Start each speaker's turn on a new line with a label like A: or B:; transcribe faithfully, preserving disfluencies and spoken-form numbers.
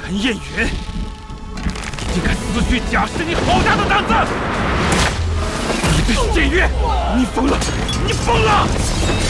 A: 陈彦云，你竟敢私虚假释，你好大的胆子！你对剑月，你疯了！你疯了！